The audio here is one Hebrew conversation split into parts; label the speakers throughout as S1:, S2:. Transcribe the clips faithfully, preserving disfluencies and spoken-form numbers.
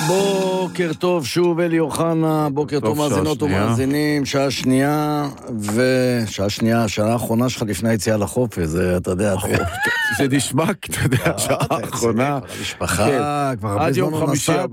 S1: בוקר טוב, שוב אלי אוחנה, בוקר טוב מאזינות ומאזינים, שעה שנייה, ושעה שנייה, שעה האחרונה שלך לפני היציאה לחופש, זה, אתה יודע,
S2: זה נשמע, אתה יודע, שעה האחרונה,
S1: משפחה, כבר הרבה זמן לא נסעת,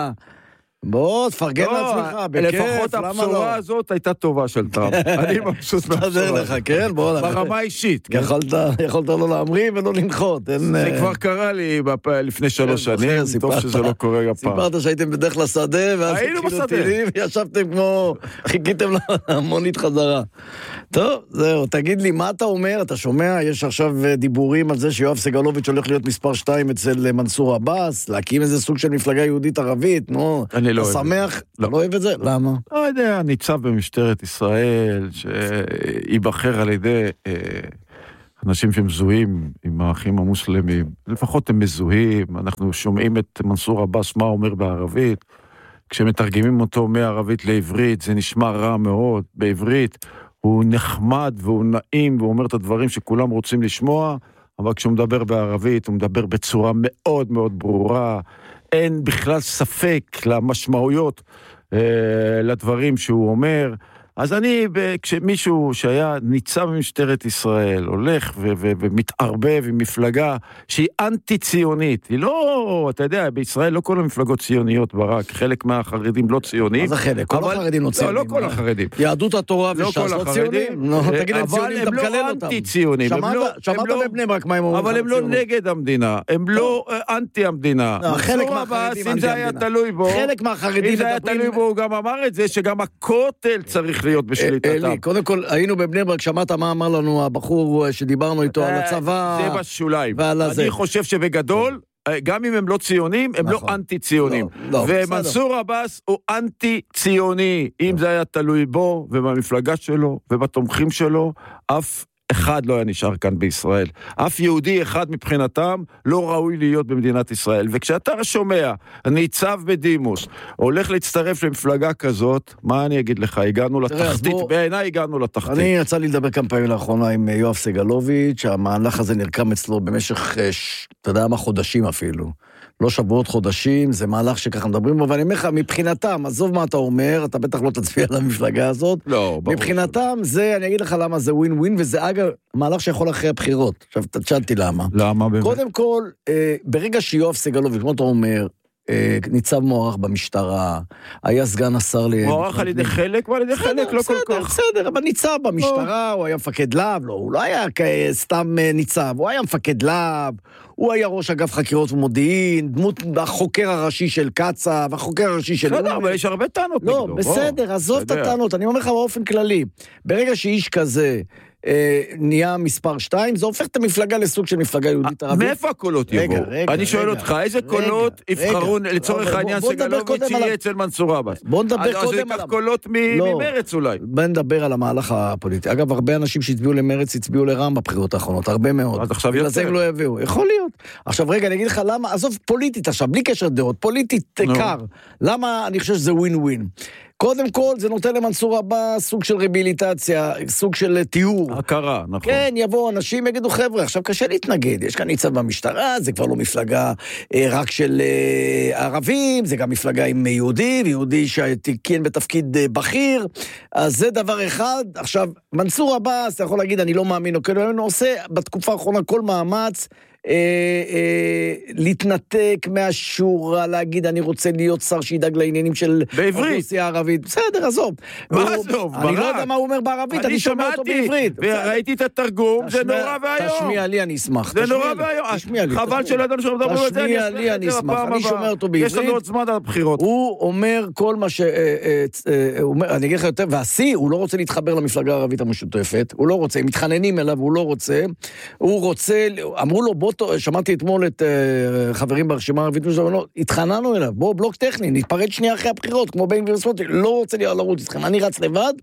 S1: בוא, תפרגן לעצמך, בכיף,
S2: לפחות הבשורה הזאת הייתה טובה של טראמפ, אני מבסוט מהבשורה
S1: לך, כן, בוא,
S2: ברמה האישית,
S1: יכולת לא להמרים ולא לנחות,
S2: זה כבר קרה לי לפני שלוש שנים, טוב שזה לא קורה גם פעם.
S1: סיפרת שהייתם בדרך לשדה, ואז
S2: היינו בשדה,
S1: ישבתם כמו, חיכיתם להמונית חזרה. טוב, זהו, תגיד לי, מה אתה אומר? אתה שומע, יש עכשיו דיבורים על זה שיואב סגלוביץ' הולך להיות מספר שתיים אצל מנסור עבאס, להקים איזה סוג של מפלגה יהודית ערבית, נו,
S2: אני לא
S1: אתה שמח? אתה לא אוהב את זה? למה?
S2: לא יודע, ניצב במשטרת ישראל, שיבחר על ידי אנשים שמזוהים עם האחים המוסלמים, לפחות הם מזוהים, אנחנו שומעים את מנסור עבאס מה אומר בערבית, כשמתרגמים אותו מערבית לעברית, זה נשמע רע מאוד, בעברית הוא נחמד והוא נעים, והוא אומר את הדברים שכולם רוצים לשמוע, אבל כשהוא מדבר בערבית, הוא מדבר בצורה מאוד מאוד ברורה, אין בכלל ספק למשמעויות אה, לדברים שהוא אומר, אז אני, כשמישהו שהיה ניצב במשטרת ישראל, הולך ו- ו- ומתערבב עם מפלגה שהיא אנטי-ציונית, היא לא, אתה יודע, בישראל לא כל המפלגות ציוניות ברק, חלק מהחרדים לא ציונים.
S1: אז החלק, כל
S2: אבל,
S1: החרדים לא ציונים.
S2: לא, לא כל החרדים.
S1: יהדות התורה
S2: לא
S1: וש"ס לא ציונים? לא, תגיד להם ציונים, אתה מקלל אותם.
S2: אבל הם לא אנטי-ציונים.
S1: שמעת בבני ברק מה הם אומרים?
S2: אבל הם לא נגד המדינה, הם לא אנטי המדינה.
S1: חלק מהחרדים אנטי המדינה. חלק מהחרדים
S2: אם זה היה תלוי בו, הוא גם אמר את זה, שגם הכותל צריך להיות בשליטתם.
S1: אלי, קודם כל, היינו בבני ברק, שמעת מה אמר לנו הבחור שדיברנו איתו על הצבא.
S2: זה בשוליים.
S1: אני
S2: חושב שבגדול, גם אם הם לא ציונים, הם לא אנטי-ציונים. ומנסור עבאס הוא אנטי-ציוני. אם זה היה תלוי בו, ובמפלגה שלו, ובתומכים שלו, אף אחד לא היה נשאר כאן בישראל. אף יהודי אחד מבחינתם לא ראוי להיות במדינת ישראל. וכשאתה שומע, ניצב בדימוס, הולך להצטרף למפלגה כזאת, מה אני אגיד לך? הגענו לתחתית. בעיניי הגענו לתחתית.
S1: אני יצא לי לדבר כמה פעמים לאחרונה עם יואב סגלוביץ', המהלך הזה נרקם אצלו במשך, אתה יודע מה, חודשים אפילו. לא שבועות, חודשים, זה מהלך שככה מדברים בו, ואני אומר לך, מבחינתם, עזוב מה אתה אומר, אתה בטח לא תצביע על המפלגה הזאת,
S2: לא, ברור.
S1: מבחינתם זה, אני אגיד לך למה זה ווין ווין, וזה אגב, מהלך שיכול אחרי הבחירות. עכשיו, תשאלתי למה.
S2: למה באמת?
S1: קודם כל, ברגע שיואב סגלוביץ', כמו אתה אומר, ניצב מוערך במשטרה, היה סגן השר ל...
S2: מוערך על ידי חלק, ועל ידי חלק לא כל כך.
S1: בסדר, אבל ניצב במשטרה, הוא היה מפקד להב, לא, הוא לא היה סתם ניצב, הוא היה מפקד להב, הוא היה ראש אגף חקירות ומודיעין, דמות החוקר הראשי של קצה, והחוקר הראשי של...
S2: בסדר, אבל יש הרבה טענות נגדו.
S1: לא, בסדר, עזוב את הטענות, אני אומר לך באופן כללי, ברגע שאיש כזה... נהיה מספר שתיים, זה הופך את המפלגה לסוג של מפלגה יהודית ערבית.
S2: מאיפה הקולות יבואו? אני שואל אותך, איזה קולות יבחרו לצורך העניין סגלוביץ' יהיה אצל מנסור עבאס?
S1: בוא נדבר קודם
S2: עליו. אז זה ייקח קולות ממרץ אולי.
S1: בוא נדבר על המהלך הפוליטי. אגב, הרבה אנשים שהצביעו למרץ הצביעו לרע"מ בבחירות האחרונות, הרבה מאוד.
S2: אז עכשיו יותר.
S1: הם לא יביאו. יכול להיות. עכשיו רגע, אני אגיד לך למה, עזוב פוליטית עכשיו, בלי קשר דעות, פוליטית קר. למה אני חושב שזה ווין ווין? קודם כל, זה נותן למנסור עבאס סוג של רביליטציה, סוג של תיאור.
S2: הכרה, נכון.
S1: כן, יבואו אנשים, יגידו, חבר'ה, עכשיו קשה להתנגד, יש כאן ניצב במשטרה, זה כבר לא מפלגה אה, רק של אה, ערבים, זה גם מפלגה עם יהודי, ויהודי שתיקן בתפקיד אה, בכיר, אז זה דבר אחד. עכשיו, מנסור עבאס, אתה יכול להגיד, אני לא מאמין, או כאילו, אני עושה בתקופה האחרונה כל מאמץ, אה, אה, להתנתק מהשורה, להגיד אני רוצה להיות שר שידאג לעניינים של האוכלוסייה הערבית. בסדר, עזוב.
S2: מה עזוב?
S1: אני לא יודע מה הוא אומר בערבית, אני שומע אותו בעברית.
S2: וראיתי את התרגום, זה נורא והיום.
S1: תשמיע לי, אני אשמח.
S2: זה נורא והיום. חבל שלא ידענו שאנחנו מדברים על זה.
S1: תשמיע לי, אני אשמח. אני שומע אותו בעברית.
S2: יש לנו עוד זמן על הבחירות.
S1: הוא אומר כל מה ש... אני אגיד לך יותר, והשיא, הוא לא רוצה להתחבר למפלגה הערבית המשותפת, הוא לא רוצה, הם מתחננים אליו, הוא לא רוצה. הוא רוצה, אמרו לו, בוא, שמעתי אתמול את חברים ברשימה הערבית, התחננו אליו, בוא, בלוק טכני, נתפרד שנייה אחרי הבחירות, כמו בן גביר סמוטריץ', לא רוצה לרוץ איתכם, אני רץ לבד,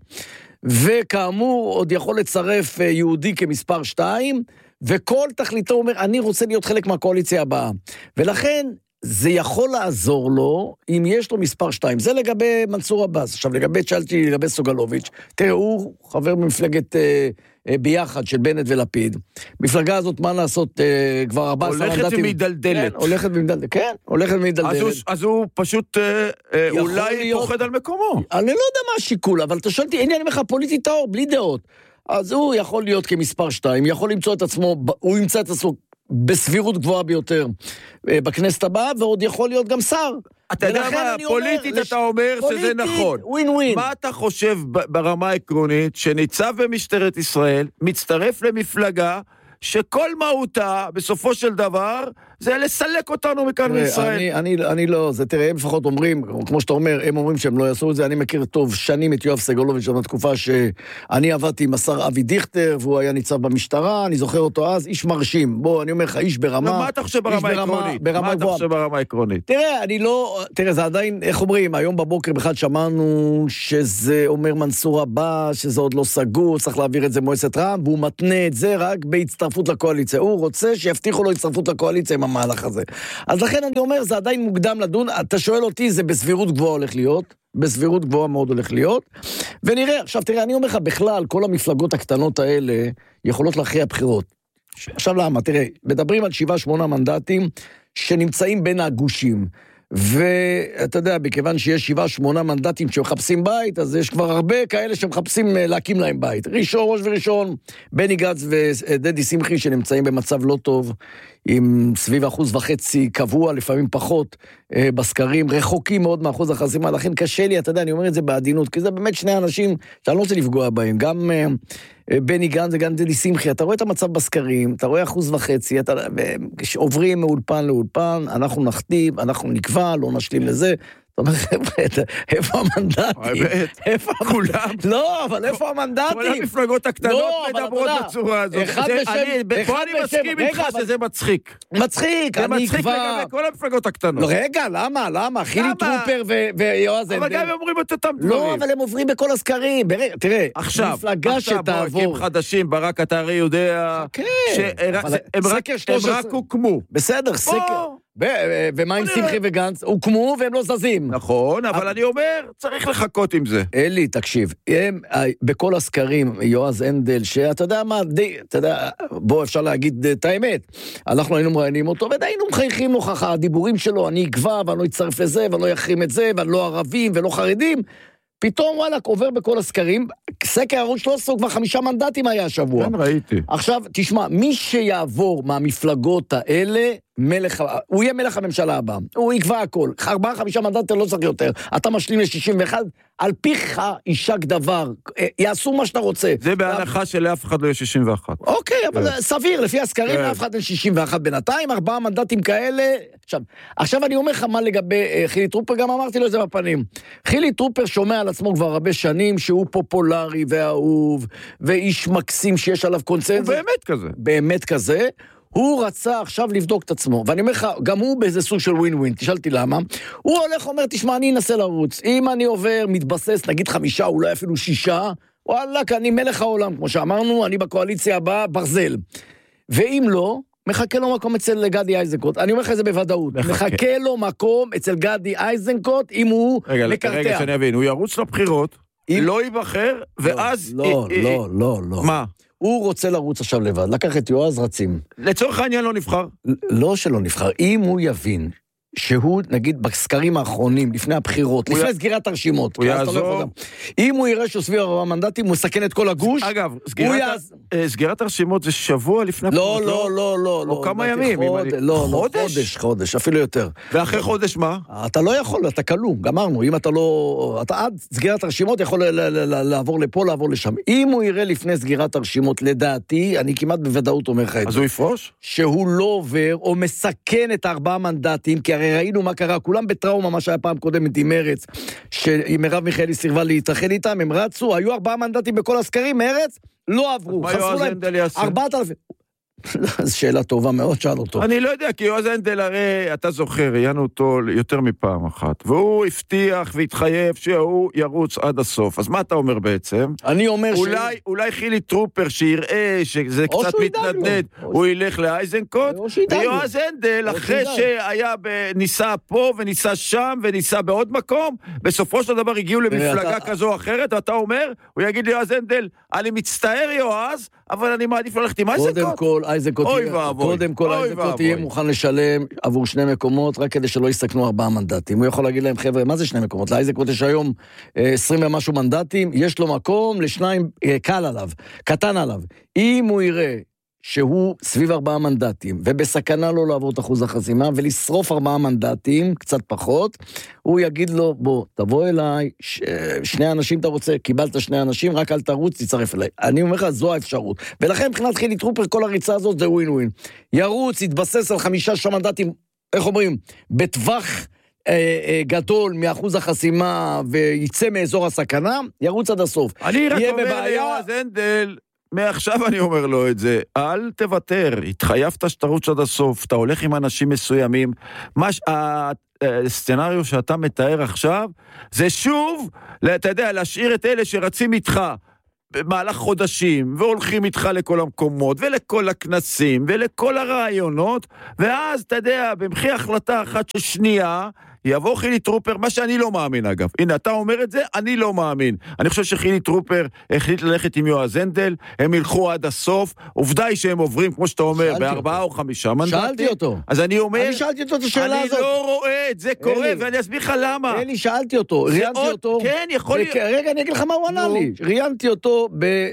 S1: וכאמור, עוד יכול לצרף יהודי כמספר שתיים, וכל תכליתו אומר, אני רוצה להיות חלק מהקואליציה הבאה. ולכן, זה יכול לעזור לו, אם יש לו מספר שתיים. זה לגבי מנסור עבאס. עכשיו, לגבי צ'לצ'י, לגבי סוגלוביץ', תראה, הוא חבר במפלגת אה, אה, ביחד של בנט ולפיד. מפלגה הזאת, מה לעשות, אה, כבר ארבעה עשר מנדטים.
S2: הולכת ומדלדלת.
S1: כן, הולכת ומדלדלת. כן, הולכת ומדלדלת.
S2: אז הוא, אז הוא פשוט אה, אה, אולי
S1: להיות...
S2: פוחד על מקומו.
S1: אני לא יודע מה השיקול, אבל אתה שואלתי, הנה אני אומר לך, פוליטי טהור, בלי דעות. אז הוא יכול להיות כמספר שתיים, יכול למצוא את עצמו, הוא ימצא את עצמו בסבירות גבוהה ביותר בכנסת הבאה, ועוד יכול להיות גם שר.
S2: אתה יודע מה, פוליטית אתה אומר שזה נכון.
S1: ווין ווין.
S2: מה אתה חושב ברמה העקרונית, שניצב במשטרת ישראל, מצטרף למפלגה, שכל מהותה, בסופו של דבר, זה לסלק אותנו מכאן מישראל.
S1: אני, אני, אני לא, זה תראה, הם לפחות אומרים, כמו שאתה אומר, הם אומרים שהם לא יעשו את זה, אני מכיר טוב שנים את יואב סגלוביץ' בתקופה שאני עבדתי עם השר אבי דיכטר, והוא היה ניצב במשטרה, אני זוכר אותו אז, איש מרשים, בוא, אני אומר לך, איש ברמה...
S2: מה אתה חושב ברמה העקרונית? מה אתה חושב ברמה העקרונית?
S1: תראה, אני לא, תראה, זה עדיין, איך אומרים, היום בבוקר בכלל שמענו שזה אומר מנסור עבאס, שזה עוד לא סגור, צריך להעביר את זה מועצת רע"מ, והוא מתנה את זה רק בהצטרפות לקואליציה. הוא רוצה שיבטיחו לו הצטרפות לקואליציה עם המהלך הזה. אז לכן אני אומר, זה עדיין מוקדם לדון, אתה שואל אותי, זה בסבירות גבוהה הולך להיות, בסבירות גבוהה מאוד הולך להיות, ונראה, עכשיו תראה, אני אומר לך, בכלל, כל המפלגות הקטנות האלה יכולות להכריע בחירות. עכשיו למה? תראה, מדברים על שבעה שמונה מנדטים שנמצאים בין הגושים, ואתה יודע, בכיוון שיש שבעה שמונה מנדטים שמחפשים בית, אז יש כבר הרבה כאלה שמחפשים להקים להם בית. ראשון, ראש וראשון, בני גץ ודדי שמחי שנמצאים במצב לא טוב, עם סביב אחוז וחצי קבוע, לפעמים פחות, בסקרים, רחוקים מאוד מאחוז החסימה, לכן קשה לי, אתה יודע, אני אומר את זה בעדינות, כי זה באמת שני אנשים שאני לא רוצה לפגוע בהם, גם בני גנץ וגם דדי שמחי, אתה רואה את המצב בסקרים, אתה רואה אחוז וחצי, אתה, עוברים מאולפן לאולפן, אנחנו נכתיב, אנחנו נקבע, לא נשלים לזה, זאת אומרת, חבר'ה, איפה המנדטים?
S2: האמת,
S1: איפה
S2: כולם.
S1: לא, אבל איפה המנדטים?
S2: כל המפלגות הקטנות מדברות בצורה הזאת. פה אני מסכים איתך שזה מצחיק.
S1: מצחיק,
S2: זה
S1: אני
S2: מצחיק
S1: כבר...
S2: לגבי כל המפלגות הקטנות.
S1: רגע, למה? למה? חילי טרופר ויועז הנדל.
S2: אבל גם הם אומרים את אותם דברים.
S1: לא, אבל הם עוברים בכל הסקרים. תראה, מפלגה שתעבור...
S2: עכשיו, חדשים, ברק, אתה הרי יודע... הם רק הוקמו.
S1: בסדר, סקר... ומה עם שמחי וגנץ? הוקמו והם לא זזים.
S2: נכון, אבל אני אומר, צריך לחכות עם זה.
S1: אלי, תקשיב, הם בכל הסקרים, יועז הנדל, שאתה יודע מה, אתה יודע, בוא אפשר להגיד את האמת, אנחנו היינו מראיינים אותו, והיינו מחייכים נוכח הדיבורים שלו, אני אקבע ואני לא אצטרף לזה, ואני לא יחרים את זה, ואני לא ערבים ולא חרדים, פתאום וואלה, עובר בכל הסקרים, סקר ערוץ שלוש עשרה כבר חמישה מנדטים היה השבוע.
S2: כן, ראיתי.
S1: עכשיו, תשמע, מי שיעבור מהמפלגות האלה, מלך, הוא יהיה מלך הממשלה הבא, הוא יקבע הכל, ארבעה, חמישה מנדטים לא צריך יותר, אתה משלים ל-שישים ואחת, על פיך יישק דבר, יעשו מה שאתה רוצה.
S2: זה בהנחה שלאף אחד לא יהיה שישים ואחת.
S1: אוקיי, אבל סביר, לפי הסקרים, לאף אחד אין שישים ואחת בינתיים, ארבעה מנדטים כאלה, עכשיו, עכשיו אני אומר לך מה לגבי חילי טרופר, גם אמרתי לו את זה בפנים, חילי טרופר שומע על עצמו כבר הרבה שנים, שהוא פופולרי ואהוב, ואיש מקסים שיש עליו קונצנזוס.
S2: הוא באמת כזה.
S1: באמת כזה, הוא רצה עכשיו לבדוק את עצמו, ואני אומר לך, גם הוא באיזה סוג של ווין ווין, תשאלתי למה, הוא הולך אומר, תשמע, אני אנסה לרוץ, אם אני עובר, מתבסס, נגיד חמישה, אולי אפילו שישה, וואלה, אני מלך העולם, כמו שאמרנו, אני בקואליציה הבאה, ברזל. ואם לא, מחכה לו מקום אצל גדי איזנקוט, אני אומר לך את זה בוודאות, מחכה לו מקום אצל גדי איזנקוט, אם הוא מקרטע.
S2: רגע, שאני אבין, הוא ירוץ לבחירות, לא ייבחר, ואז...
S1: לא, לא, לא, לא.
S2: מה?
S1: הוא רוצה לרוץ עכשיו לבד, לקח את יועז רצים.
S2: לצורך העניין לא נבחר?
S1: לא שלא נבחר, אם הוא יבין שהוא, נגיד, בסקרים האחרונים, לפני הבחירות, לפני סגירת הרשימות,
S2: הוא יעזור.
S1: אם הוא יראה שהוא סביב ארבעה מנדטים, הוא מסכן את כל הגוש.
S2: אגב, סגירת הרשימות זה שבוע לפני הבחירות.
S1: לא, לא, לא, לא.
S2: או כמה ימים.
S1: לא, חודש, חודש, אפילו יותר.
S2: ואחרי חודש מה?
S1: אתה לא יכול, אתה כלוא, גמרנו. אם אתה לא, אתה עד סגירת הרשימות יכול לעבור לפה, לעבור לשם. אם הוא יראה לפני סגירת הרשימות, לדעתי, אני כמעט בוודאות אומר לך את זה.
S2: אז הוא יפרוש?
S1: שהוא לא עובר, או מסכן את ארבעה מנדטים, כי הרי ראינו מה קרה, כולם בטראומה, מה שהיה פעם קודמת עם מרץ, שמרב מיכאלי סירבה להתאחד איתם, הם רצו, היו ארבעה מנדטים בכל הסקרים, מרץ, לא עברו, חסרו להם ארבעת אלפים. זו שאלה טובה מאוד, שאל אותו.
S2: אני לא יודע, כי יועז הנדל הרי, אתה זוכר, ראיינו אותו יותר מפעם אחת, והוא הבטיח והתחייב שהוא ירוץ עד הסוף. אז מה אתה אומר בעצם?
S1: אני אומר ש...
S2: אולי, אולי חילי טרופר שיראה שזה קצת מתנדנד, הוא ילך לאייזנקוט, ויועז הנדל, אחרי שהיה ניסה פה וניסה שם וניסה בעוד מקום, בסופו של דבר הגיעו למפלגה כזו או אחרת, ואתה אומר, הוא יגיד ליועז הנדל, אני מצטער יועז, אבל אני מעדיף ללכת עם אייזנקוט.
S1: קודם כל, אייזנקוט קודם כל, אייזנקוט יהיה מוכן לשלם עבור שני מקומות, רק כדי שלא יסתכנו ארבעה מנדטים. הוא יכול להגיד להם, חבר'ה, מה זה שני מקומות? לאייזנקוט יש היום עשרים ומשהו מנדטים, יש לו מקום לשניים, קל עליו, קטן עליו. אם הוא יראה שהוא סביב ארבעה מנדטים, ובסכנה לא לעבור את אחוז החסימה, ולשרוף ארבעה מנדטים, קצת פחות, הוא יגיד לו, בוא, תבוא אליי, ש... שני אנשים אתה רוצה, קיבלת שני אנשים, רק אל תרוץ, תצטרף אליי. אני אומר לך, זו האפשרות. ולכן מבחינת חילי טרופר, כל הריצה הזאת זה ווין ווין. ירוץ, יתבסס על חמישה שם מנדטים, איך אומרים, בטווח אה, אה, גדול מאחוז החסימה, ויצא מאזור הסכנה, ירוץ עד הסוף.
S2: אני רק אומר ליועז הנדל, מעכשיו אני אומר לו את זה, אל תוותר, התחייבת שתרוץ עד הסוף, אתה הולך עם אנשים מסוימים, מש, הסצנריו שאתה מתאר עכשיו, זה שוב, אתה יודע, להשאיר את אלה שרצים איתך, במהלך חודשים, והולכים איתך לכל המקומות, ולכל הכנסים, ולכל הרעיונות, ואז, אתה יודע, במחי החלטה אחת של שנייה, יבוא חילי טרופר, מה שאני לא מאמין אגב. הנה, אתה אומר את זה, אני לא מאמין. אני חושב שחילי טרופר החליט ללכת עם יועז הנדל, הם ילכו עד הסוף, עובדה היא שהם עוברים, כמו שאתה אומר, בארבעה או חמישה מנדטים.
S1: שאלתי אותו.
S2: אז אני אומר,
S1: אני שאלתי אותו את השאלה הזאת.
S2: אני לא רואה את זה קורה, ואני אסביר לך למה.
S1: אלי, שאלתי אותו, ראיינתי אותו.
S2: כן, יכול להיות.
S1: רגע, אני אגיד לך מה הוא ענה לי. ראיינתי אותו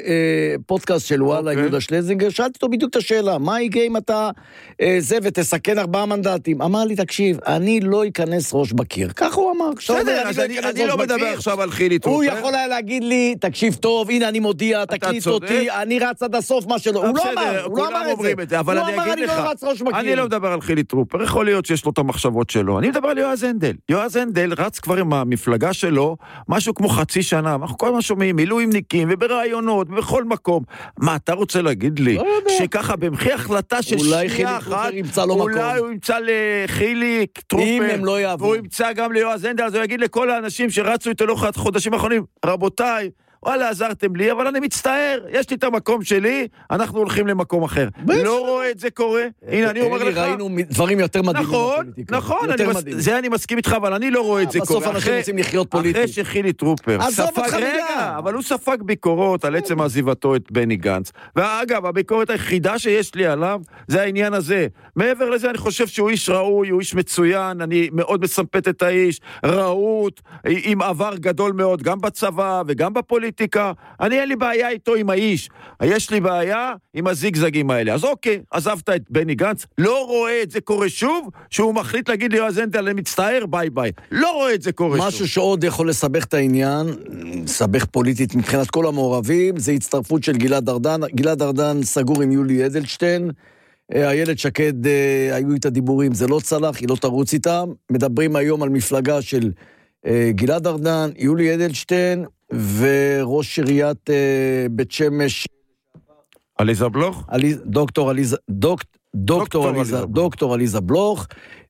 S1: בפודקאסט של וואלה, יהודה שלזינגר, שאלתי אותו בדיוק את השאלה, מה ייגע אם אתה זה ותסכן ארבעה מנדטים? אמר לי, תקשיב, אני לא אכנס ראש בקיר. ככה הוא אמר.
S2: בסדר, אז אני לא מדבר עכשיו על חילי טרופר.
S1: הוא יכול היה להגיד לי, תקשיב טוב, הנה אני מודיע, תקליט אותי, אני רץ עד הסוף מה שלא. הוא לא אמר, הוא לא אמר את זה.
S2: אבל אני אגיד לך, אני לא מדבר על חילי טרופר, יכול להיות שיש לו את המחשבות שלו. אני מדבר על יועז הנדל. יועז הנדל רץ כבר עם המפלגה שלו, משהו כמו חצי שנה, אנחנו כל מה שומעים, מילואימניקים וברעיונות, בכל מקום. מה, אתה רוצה להגיד לי, שככה במחי החלטה של שנייה אחת, אולי הוא ימצא לחילי טרופר, והוא ימצא גם ליועז הנדל, אז הוא יגיד לכל האנשים שרצו איתו לא חודשים האחרונים, רבותיי, וואלה, עזרתם לי, אבל אני מצטער, יש לי את המקום שלי, אנחנו הולכים למקום אחר. לא רואה את זה קורה. הנה, אני אומר לך.
S1: ראינו דברים יותר מדהימים
S2: בפוליטיקה. נכון, נכון, זה אני מסכים איתך, אבל אני לא רואה את זה קורה.
S1: בסוף אנשים רוצים לחיות פוליטית.
S2: אחרי שחילי טרופר ספג, רגע, אבל הוא ספג ביקורות על עצם עזיבתו את בני גנץ. ואגב, הביקורת היחידה שיש לי עליו, זה העניין הזה. מעבר לזה, אני חושב שהוא איש ראוי, הוא איש מצוין, אני מאוד מסמפת את האיש, ראות, עם עבר גדול מאוד, גם בצבא וגם בפוליטיקה. אני אין לי בעיה איתו עם האיש, יש לי בעיה עם הזיגזגים האלה. אז אוקיי, עזבת את בני גנץ, לא רואה את זה קורה שוב, שהוא מחליט להגיד לי יועז הנדל, אני מצטער, ביי ביי. לא רואה את זה קורה שוב.
S1: משהו שעוד יכול לסבך את העניין, לסבך פוליטית מבחינת כל המעורבים, זה הצטרפות של גלעד ארדן. גלעד ארדן סגור עם יולי אדלשטיין, איילת שקד, היו איתה דיבורים, זה לא צלח, היא לא תרוץ איתם. מדברים היום על מפלגה של גלעד ארדן, יולי אדלשטיין, וראש עיריית בית שמש,
S2: עליזה בלוך?
S1: דוקטור עליזה, דוקטור עליזה, דוקטור עליזה בלוך.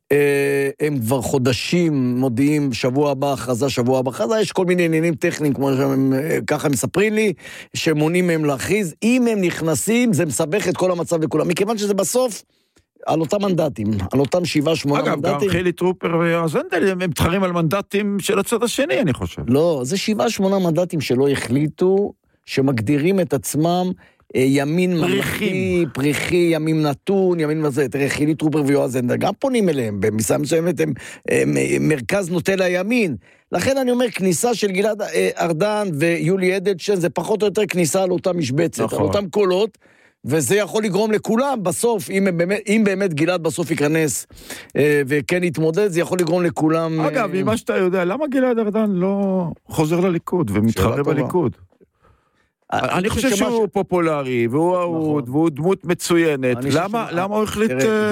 S1: הם כבר חודשים מודיעים שבוע הבא, הכרזה, שבוע הבא, הכרזה, יש כל מיני עניינים טכניים, כמו שהם ככה מספרים לי, שמונים מהם להכריז. אם הם נכנסים, זה מסבך את כל המצב לכולם, מכיוון שזה בסוף על אותם מנדטים, על אותם שבעה, שמונה
S2: אגב,
S1: מנדטים.
S2: אגב, גם חילי טרופר ויועז הנדל, הם מתחרים על מנדטים של הצד השני, אני חושב.
S1: לא, זה שבעה, שמונה מנדטים שלא החליטו, שמגדירים את עצמם ימין ממלכתי, פריחי, ימין נתון, ימין וזה. תראה, חילי טרופר ויועז הנדל, גם פונים אליהם, במיסה מסוימת הם, הם מרכז נוטה לימין. לכן אני אומר, כניסה של גלעד ארדן ויולי אדלשטיין, זה פחות או יותר כניסה על אותה משבצת, נכון. על אותם קולות, וזה יכול לגרום לכולם בסוף, אם באמת, אם באמת גלעד בסוף ייכנס אה, וכן יתמודד, זה יכול לגרום לכולם...
S2: אגב, אה... ממה שאתה יודע, למה גלעד ארדן לא חוזר לליכוד ומתחרה בליכוד? אני חושב שהוא פופולרי, והוא אהוד, והוא דמות מצוינת. למה הוא החליט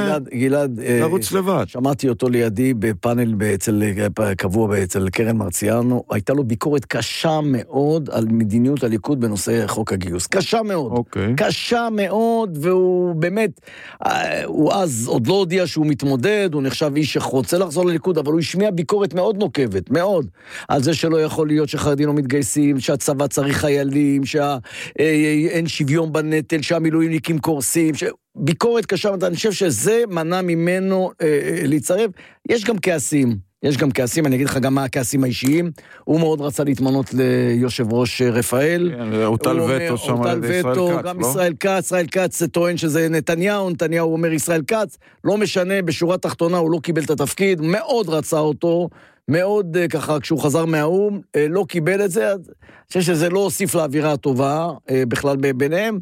S2: לרוץ לבד?
S1: שמעתי אותו לידי בפאנל קבוע אצל קרן מרציאנו, הייתה לו ביקורת קשה מאוד על מדיניות הליכוד בנושא חוק הגיוס. קשה מאוד. קשה מאוד, והוא באמת, הוא אז עוד לא הודיע שהוא מתמודד, הוא נחשב איש שרוצה לחזור לליכוד, אבל הוא השמיע ביקורת מאוד נוקבת, מאוד, על זה שלא יכול להיות שחרדים לא מתגייסים, שהצבא צריך חיילים, שאין שוויון בנטל, שהמילואימניקים קורסים, ביקורת קשה, אני חושב שזה מנע ממנו להצטרף. יש גם כעסים, יש גם כעסים, אני אגיד לך גם מה הכעסים האישיים, הוא מאוד רצה להתמנות ליושב ראש רפאל.
S2: הוטל וטו שם על ישראל כץ,
S1: גם ישראל כץ, ישראל כץ טוען שזה נתניהו, נתניהו אומר ישראל כץ, לא משנה, בשורה תחתונה הוא לא קיבל את התפקיד, מאוד רצה אותו, מאוד ככה, כשהוא חזר מהאום, לא קיבל את זה, אני חושב שזה לא הוסיף לאווירה הטובה, בכלל ביניהם,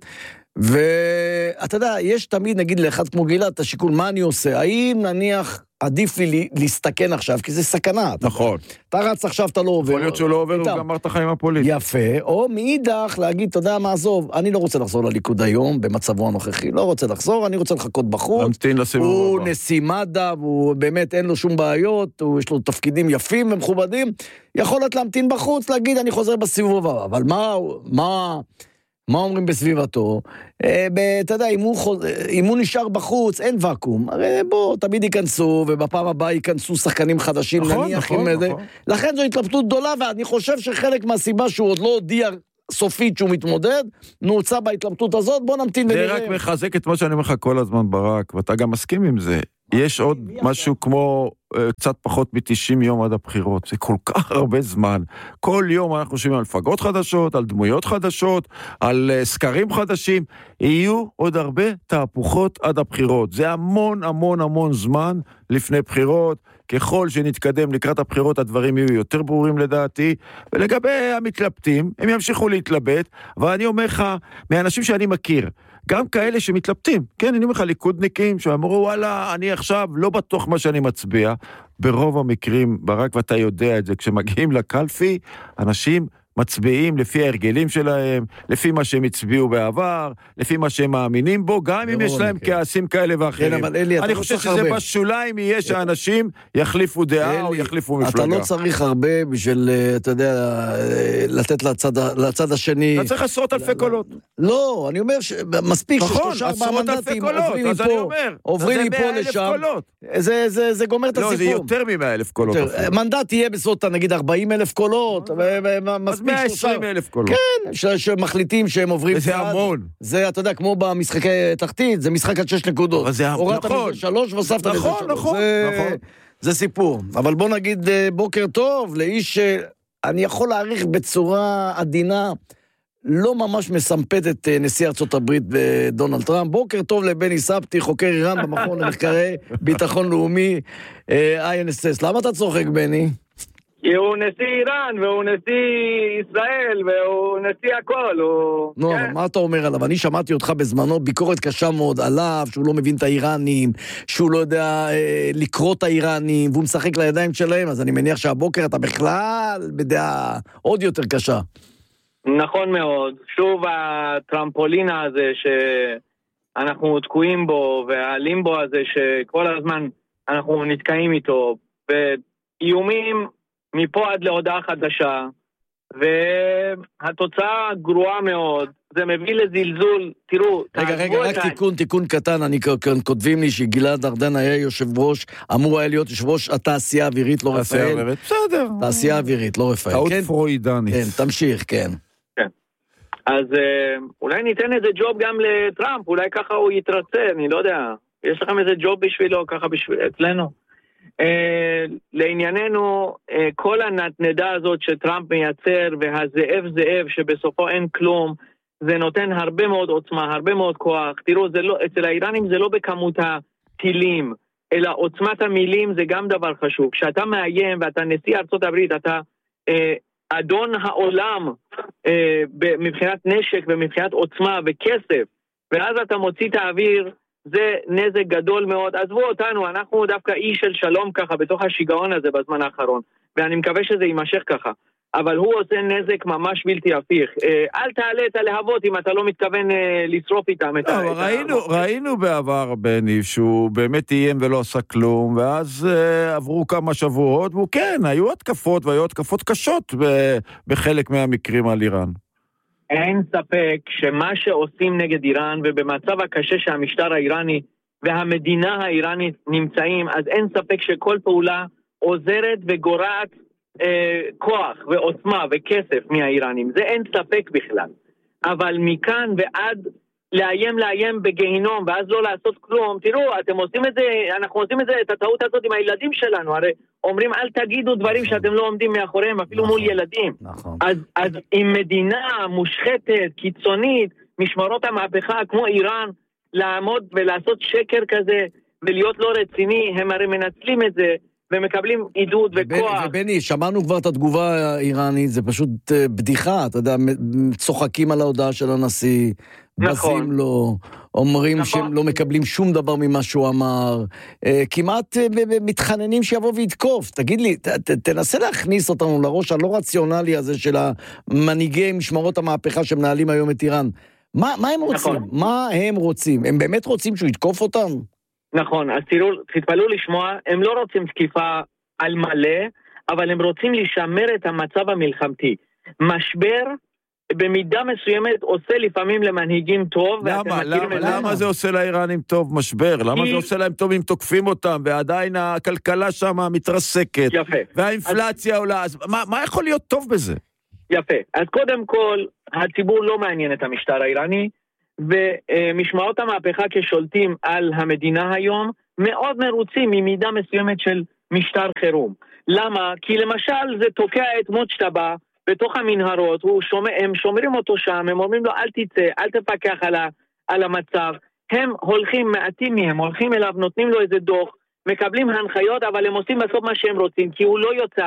S1: ואתה יודע, יש תמיד, נגיד לאחד כמו גלעד, את השיקול, מה אני עושה? האם נניח עדיף לי להסתכן עכשיו, כי זה סכנה.
S2: נכון.
S1: אתה רץ עכשיו, אתה לא עובר.
S2: יכול להיות שהוא לא עובר, הוא גמר את החיים הפוליטיים.
S1: יפה, או מאידך להגיד, אתה יודע מה, עזוב, אני לא רוצה לחזור לליכוד היום, במצבו הנוכחי, לא רוצה לחזור, אני רוצה לחכות בחוץ.
S2: להמתין לסיבוב הבא.
S1: הוא נשיא מדע, הוא באמת אין לו שום בעיות, הוא יש לו תפקידים יפים ומכובדים, יכול להיות להמתין בחוץ, להגיד, אני חוזר בסיבוב הבא. אבל מה, מה... מה אומרים בסביבתו? אתה יודע, אם הוא, אם הוא נשאר בחוץ, אין וקום. הרי בוא, תמיד ייכנסו, ובפעם הבאה ייכנסו שחקנים חדשים,
S2: נכון,
S1: נניח
S2: נכון,
S1: עם
S2: נכון.
S1: זה. לכן זו התלבטות גדולה, ואני חושב שחלק מהסיבה שהוא עוד לא הודיע סופית שהוא מתמודד, נוצא בהתלבטות הזאת, בוא נמתין ונראה.
S2: זה רק מחזק את מה שאני אומר לך כל הזמן ברק, ואתה גם מסכים עם זה. יש עוד משהו כמו קצת פחות מ-תשעים יום עד הבחירות, זה כל כך הרבה זמן. כל יום אנחנו חושבים על פגות חדשות, על דמויות חדשות, על סקרים חדשים, יהיו עוד הרבה תהפוכות עד הבחירות. זה המון המון המון זמן לפני בחירות, ככל שנתקדם לקראת הבחירות הדברים יהיו יותר ברורים לדעתי, ולגבי המתלבטים, הם ימשיכו להתלבט, ואני אומר לך, מהאנשים שאני מכיר, גם כאלה שמתלבטים, כן, אני אומר לך ליכודניקים, שאמרו, וואלה, אני עכשיו לא בטוח מה שאני מצביע, ברוב המקרים, ברק ואתה יודע את זה, כשמגיעים לקלפי, אנשים מצביעים לפי ההרגלים שלהם, לפי מה שהם הצביעו בעבר, לפי מה שהם מאמינים בו, גם אם יש להם כעסים כאלה ואחרים. אני חושב שזה בשוליים יהיה שהאנשים יחליפו דעה או יחליפו מפלגה.
S1: אתה לא צריך הרבה בשביל, אתה יודע, לתת לצד השני.
S2: אתה צריך עשרות אלפי קולות.
S1: לא, אני אומר שמספיק ששלושה ארבעה מנדטים עוברים מפה לשם. זה גומר את הסיפור.
S2: לא, זה יותר מ-מאה אלף קולות.
S1: מנדט יהיה בסוד, נגיד ארבעים אלף קולות,
S2: מאה ועשרים אלף קולות.
S1: כן, שמחליטים שהם עוברים...
S2: זה המון.
S1: זה, אתה יודע, כמו במשחקי תחתית, זה משחק על שש נקודות. הורדת מזה שלוש והוספת לזה שלוש.
S2: נכון, נכון.
S1: זה סיפור. אבל בוא נגיד בוקר טוב לאיש שאני יכול להעריך בצורה עדינה, לא ממש מסמפת את נשיא ארצות הברית דונלד טראמפ. בוקר טוב לבני סבתי, חוקר איראן במכון למחקרי ביטחון לאומי, איי אן אס אס. למה אתה צוחק, בני?
S3: כי הוא נשיא איראן, והוא נשיא ישראל, והוא נשיא הכל, הוא...
S1: נו, אבל מה אתה אומר עליו? אני שמעתי אותך בזמנו ביקורת קשה מאוד עליו, שהוא לא מבין את האיראנים, שהוא לא יודע אה, לקרוא את האיראנים, והוא משחק לידיים שלהם, אז אני מניח שהבוקר אתה בכלל בדעה עוד יותר קשה.
S3: נכון מאוד. שוב הטרמפולינה הזה שאנחנו תקועים בו, והלימבו הזה שכל הזמן אנחנו נתקעים איתו, ואיומים... מפה עד להודעה חדשה, והתוצאה גרועה מאוד, זה מביא לזלזול, תראו...
S1: רגע, רגע, רק תיקון, תיקון קטן, אני כותבים לי שגלעד ארדן היה יושב ראש, אמור היה להיות יושב ראש התעשייה האווירית, לא רפאל.
S2: בסדר.
S1: תעשייה האווירית, לא רפאל.
S2: טעות פרוידנית.
S1: כן, תמשיך, כן.
S3: כן. אז אולי ניתן איזה ג'וב גם לטראמפ, אולי ככה הוא יתרצה, אני לא יודע. יש לכם איזה ג'וב בשבילו, ככה אצלנו? Uh, לענייננו, uh, כל הנדנדה הזאת שטראמפ מייצר והזאב זאב שבסופו אין כלום, זה נותן הרבה מאוד עוצמה, הרבה מאוד כוח. תראו, זה לא, אצל האיראנים זה לא בכמות הטילים, אלא עוצמת המילים זה גם דבר חשוב. כשאתה מאיים ואתה נשיא ארצות הברית, אתה uh, אדון העולם uh, מבחינת נשק ומבחינת עוצמה וכסף, ואז אתה מוציא את האוויר, זה נזק גדול מאוד. עזבו אותנו, אנחנו דווקא אי של שלום ככה בתוך השיגעון הזה בזמן האחרון, ואני מקווה שזה יימשך ככה. אבל הוא עושה נזק ממש בלתי הפיך. אל תעלה את הלהבות אם אתה לא מתכוון לשרוף איתם.
S2: לא, אבל ראינו, ראינו בעבר בני שהוא באמת איים ולא עשה כלום, ואז uh, עברו כמה שבועות, והוא כן, היו התקפות והיו התקפות קשות ב- בחלק מהמקרים על איראן.
S3: אין ספק שמה שעושים נגד איראן, ובמצב הקשה שהמשטר האיראני והמדינה האיראנית נמצאים, אז אין ספק שכל פעולה עוזרת וגורעת אה, כוח ועוצמה וכסף מהאיראנים. זה אין ספק בכלל. אבל מכאן ועד לאיים לאיים בגיהינום, ואז לא לעשות כלום. תראו, אתם עושים את זה, אנחנו עושים את זה, את הטעות הזאת עם הילדים שלנו. הרי אומרים, אל תגידו דברים
S1: נכון.
S3: שאתם לא עומדים מאחוריהם, אפילו
S1: נכון.
S3: מול ילדים.
S1: נכון.
S3: אז, אז עם מדינה מושחתת, קיצונית, משמרות המהפכה כמו איראן, לעמוד ולעשות שקר כזה, ולהיות לא רציני, הם הרי מנצלים את זה, ומקבלים עידוד וכוח.
S1: ובני, שמענו כבר את התגובה האיראנית, זה פשוט בדיחה, אתה יודע, צוחקים על ההודעה של הנשיא,
S3: נכון.
S1: בזים לו, אומרים
S3: נכון.
S1: שהם לא מקבלים שום דבר ממה שהוא אמר, כמעט מתחננים שיבוא ויתקוף. תגיד לי, ת, ת, תנסה להכניס אותנו לראש הלא רציונלי הזה של המנהיגי משמרות המהפכה שמנהלים היום את איראן. מה, מה הם רוצים?
S3: נכון.
S1: מה הם רוצים? הם באמת רוצים שהוא יתקוף אותם?
S3: נכון, אז תראו, תתפלאו לשמוע, הם לא רוצים תקיפה על מלא, אבל הם רוצים לשמר את המצב המלחמתי. משבר במידה מסוימת עושה לפעמים למנהיגים טוב.
S2: למה? למה, למה זה עושה לאיראנים טוב משבר? למה זה עושה להם טוב אם תוקפים אותם, ועדיין הכלכלה שם מתרסקת?
S3: יפה.
S2: והאינפלציה עולה, אז מה, מה יכול להיות טוב בזה?
S3: יפה. אז קודם כל, הציבור לא מעניין את המשטר האיראני, ומשמעות המהפכה כשולטים על המדינה היום, מאוד מרוצים ממידה מסוימת של משטר חירום. למה? כי למשל זה תוקע את מוצ'טבה בתוך המנהרות, הוא שומע, הם שומרים אותו שם, הם אומרים לו אל תצא, אל תפקח על, ה, על המצב. הם הולכים, מעטים מהם, הולכים אליו, נותנים לו איזה דוח, מקבלים הנחיות, אבל הם עושים בסוף מה שהם רוצים, כי הוא לא יוצא